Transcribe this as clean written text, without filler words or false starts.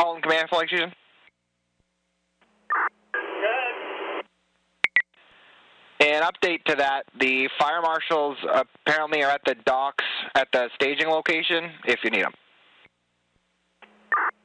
Dalton Command Flight Station? An update to that, the fire marshals apparently are at the docks at the staging location if you need them.